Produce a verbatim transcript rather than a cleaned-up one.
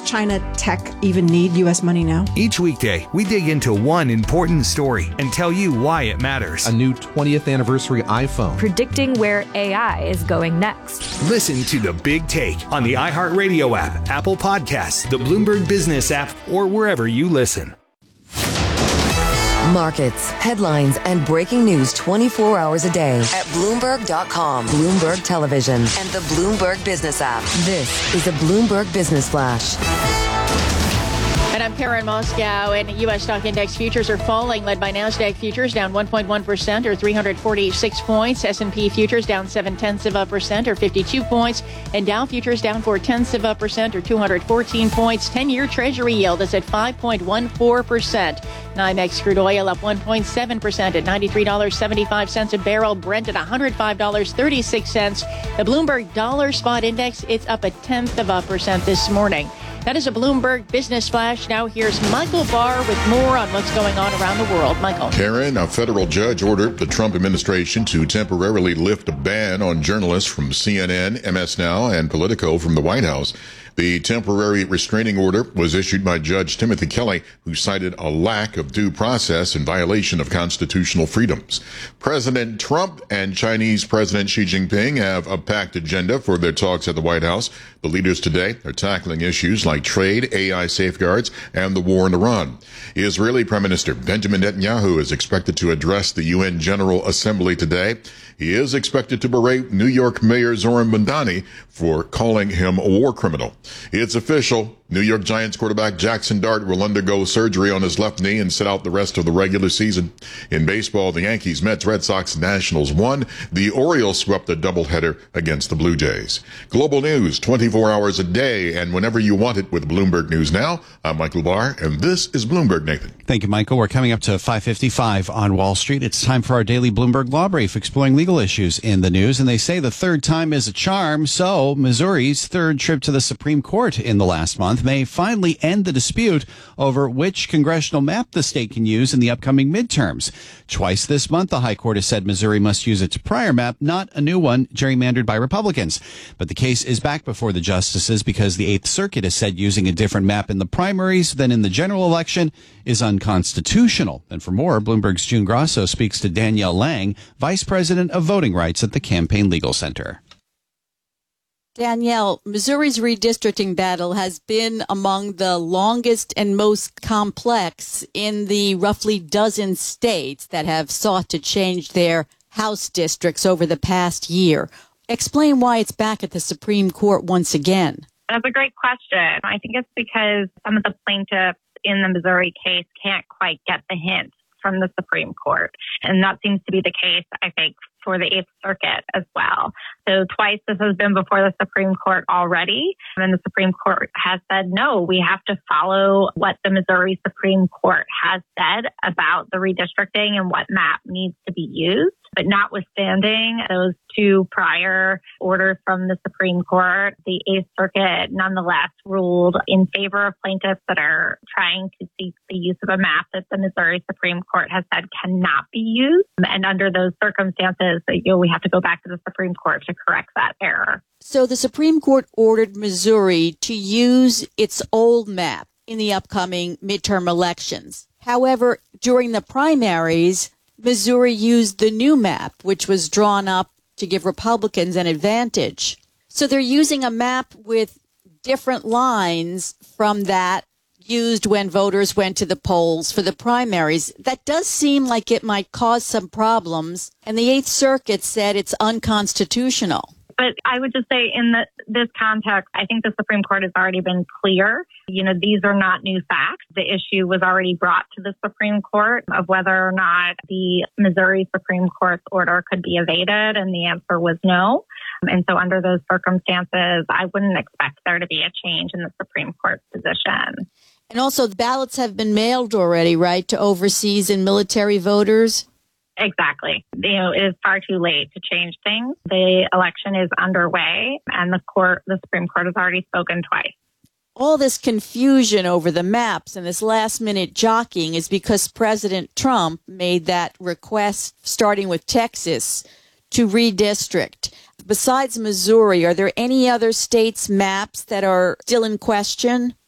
China tech even need U S money now? Each weekday, we dig into one important story and tell you why it matters. A new twentieth anniversary iPhone. Predicting where A I is going next. Listen to The Big Take on the iHeartRadio app, Apple Podcasts, the Bloomberg Business app, or wherever you listen. Markets, headlines, and breaking news twenty-four hours a day at Bloomberg dot com, Bloomberg Television, and the Bloomberg Business app. This is a Bloomberg Business Flash. And I'm Karen Moscow, and U S stock index futures are falling, led by NASDAQ futures down one point one percent or three hundred forty-six points. S and P futures down seven tenths of a percent or fifty-two points. And Dow futures down four tenths of a percent or two hundred fourteen points. ten-year Treasury yield is at five point one four percent. NYMEX crude oil up one point seven percent at ninety-three dollars and seventy-five cents a barrel. Brent at one hundred five dollars and thirty-six cents. The Bloomberg Dollar Spot Index, it's up a tenth of a percent this morning. That is a Bloomberg Business Flash. Now here's Michael Barr with more on what's going on around the world. Michael. Karen, a federal judge ordered the Trump administration to temporarily lift a ban on journalists from C N N, M S Now, and Politico from the White House. The temporary restraining order was issued by Judge Timothy Kelly, who cited a lack of due process and violation of constitutional freedoms. President Trump and Chinese President Xi Jinping have a packed agenda for their talks at the White House. The leaders today are tackling issues like trade, A I safeguards, and the war in Iran. Israeli Prime Minister Benjamin Netanyahu is expected to address the U N General Assembly today. He is expected to berate New York Mayor Zoran Mandani for calling him a war criminal. It's official. New York Giants quarterback Jackson Dart will undergo surgery on his left knee and sit out the rest of the regular season. In baseball, the Yankees, Mets, Red Sox, Nationals won. The Orioles swept a doubleheader against the Blue Jays. Global news twenty-four hours a day and whenever you want it with Bloomberg News Now. I'm Michael Barr, and this is Bloomberg, Nathan. Thank you, Michael. We're coming up to five fifty-five on Wall Street. It's time for our daily Bloomberg Law Brief, exploring legal issues in the news. And they say the third time is a charm. So Missouri's third trip to the Supreme Court in the last month may finally end the dispute over which congressional map the state can use in the upcoming midterms. Twice this month, the High Court has said Missouri must use its prior map, not a new one gerrymandered by Republicans. But the case is back before the justices because the Eighth Circuit has said using a different map in the primaries than in the general election is unconstitutional. And for more, Bloomberg's June Grosso speaks to Danielle Lang, Vice President of Voting Rights at the Campaign Legal Center. Danielle, Missouri's redistricting battle has been among the longest and most complex in the roughly dozen states that have sought to change their House districts over the past year. Explain why it's back at the Supreme Court once again. That's a great question. I think it's because some of the plaintiffs in the Missouri case can't quite get the hint from the Supreme Court. And that seems to be the case, I think, for the Eighth Circuit as well. So twice this has been before the Supreme Court already. And the Supreme Court has said, no, we have to follow what the Missouri Supreme Court has said about the redistricting and what map needs to be used. But notwithstanding those two prior orders from the Supreme Court, the Eighth Circuit nonetheless ruled in favor of plaintiffs that are trying to seek the use of a map that the Missouri Supreme Court has said cannot be used. And under those circumstances, you know, we have to go back to the Supreme Court to correct that error. So the Supreme Court ordered Missouri to use its old map in the upcoming midterm elections. However, during the primaries, Missouri used the new map, which was drawn up to give Republicans an advantage. So they're using a map with different lines from that used when voters went to the polls for the primaries. That does seem like it might cause some problems, and the Eighth Circuit said it's unconstitutional. But I would just say in the, this context, I think the Supreme Court has already been clear. You know, these are not new facts. The issue was already brought to the Supreme Court of whether or not the Missouri Supreme Court's order could be evaded, and the answer was no. And so under those circumstances, I wouldn't expect there to be a change in the Supreme Court's position. And also, the ballots have been mailed already, right, to overseas and military voters? Exactly. You know, it is far too late to change things. The election is underway, and the court, the Supreme Court has already spoken twice. All this confusion over the maps and this last-minute jockeying is because President Trump made that request, starting with Texas, to redistrict. Besides Missouri, are there any other states' maps that are still in question?